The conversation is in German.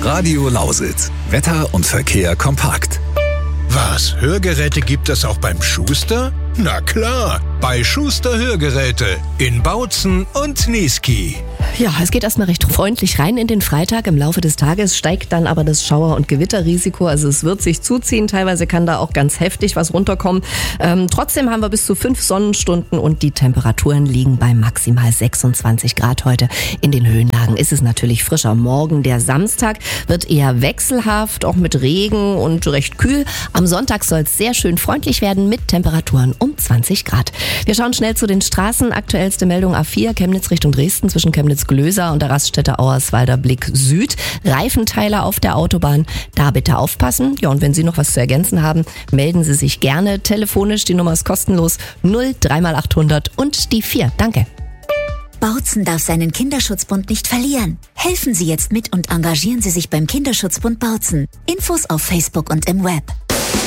Radio Lausitz. Wetter und Verkehr kompakt. Was, Hörgeräte gibt es auch beim Schuster? Na klar, bei Schuster Hörgeräte in Bautzen und Niesky. Ja, es geht erstmal recht freundlich rein in den Freitag. Im Laufe des Tages steigt dann aber das Schauer- und Gewitterrisiko. Also es wird sich zuziehen. Teilweise kann da auch ganz heftig was runterkommen. Trotzdem haben wir bis zu 5 Sonnenstunden und die Temperaturen liegen bei maximal 26 Grad heute. In den Höhenlagen ist es natürlich frischer. Morgen, der Samstag, wird eher wechselhaft, auch mit Regen und recht kühl. Am Sonntag soll es sehr schön freundlich werden mit Temperaturen um 20 Grad. Wir schauen schnell zu den Straßen. Aktuellste Meldung A4, Chemnitz Richtung Dresden zwischen Chemnitz-Glöser und der Raststätte Auerswalder Blick Süd. Reifenteile auf der Autobahn, da bitte aufpassen. Ja, und wenn Sie noch was zu ergänzen haben, melden Sie sich gerne telefonisch. Die Nummer ist kostenlos 0-3x800 und die 4. Danke. Bautzen darf seinen Kinderschutzbund nicht verlieren. Helfen Sie jetzt mit und engagieren Sie sich beim Kinderschutzbund Bautzen. Infos auf Facebook und im Web.